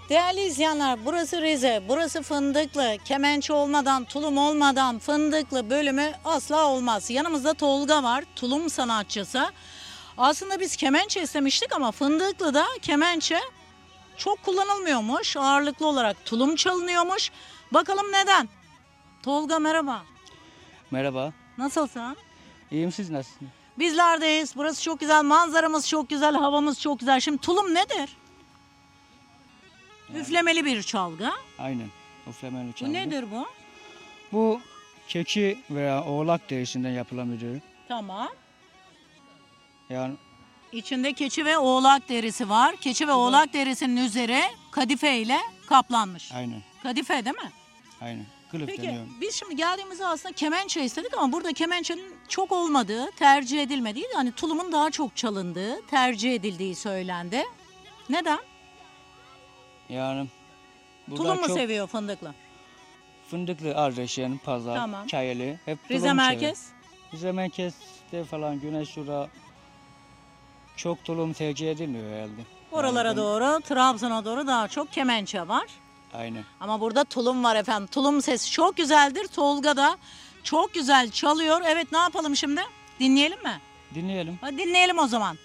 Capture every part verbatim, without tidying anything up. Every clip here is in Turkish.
Değerli izleyenler, burası Rize, burası Fındıklı. Kemençe olmadan, tulum olmadan Fındıklı bölümü asla olmaz. Yanımızda Tolga var, tulum sanatçısı. Aslında biz kemençe istemiştik ama Fındıklı'da kemençe çok kullanılmıyormuş. Ağırlıklı olarak tulum çalınıyormuş. Bakalım neden? Tolga merhaba. Merhaba. Nasılsın? İyiyim, siz nasılsınız? Bizlerdeyiz. Burası çok güzel, manzaramız çok güzel, havamız çok güzel. Şimdi tulum nedir? Üflemeli bir çalgı. Aynen. Üflemeli Bu çalgı. nedir bu? Bu keçi veya oğlak derisinden yapılan bir ürün. Tamam. Yani İçinde keçi ve oğlak derisi var. Keçi ve oğlak derisinin üzeri kadife ile kaplanmış. aynen. Kadife değil mi? Aynen. Kılıf Peki deniyor. biz şimdi geldiğimizde aslında kemençe istedik ama burada kemençenin çok olmadığı, tercih edilmediği, yani tulumun daha çok çalındığı, tercih edildiği söylendi. Neden? Yani burada Tulum mu çok seviyor Fındıklı? Fındıklı, Ardeşen, Pazar, Tamam. Çayeli hep Rize tulum merkez? sever. Rize merkezde falan Güneş Şura çok tulum tercih edilmiyor herhalde. Oralara Yani ben- doğru, Trabzon'a doğru daha çok kemençe var. Aynen. Ama burada tulum var efendim. Tulum sesi çok güzeldir. Tolga da çok güzel çalıyor. Evet, ne yapalım şimdi? Dinleyelim mi? Dinleyelim. Hadi dinleyelim o zaman.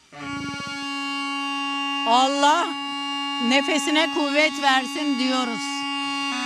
Allah nefesine kuvvet versin diyoruz.